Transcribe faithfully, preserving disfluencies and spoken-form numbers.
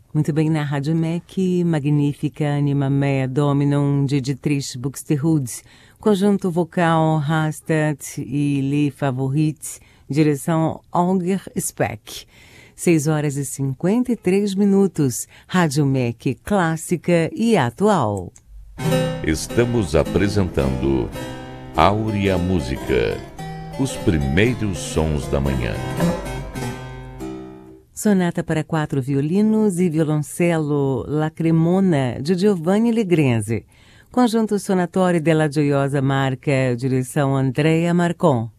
Muito bem, na Rádio M E C, Magnífica Anima Mea Dominum de Dietrich Buxtehude, conjunto vocal Rastat e Le Favorit, direção Holger Speck. seis horas e cinquenta e três minutos, Rádio M E C clássica e atual. Estamos apresentando Áurea Música, os primeiros sons da manhã. Sonata para quatro violinos e violoncelo Lacrimona, de Giovanni Legrenze. Conjunto sonatório della Gioiosa Marca, direção Andrea Marcon.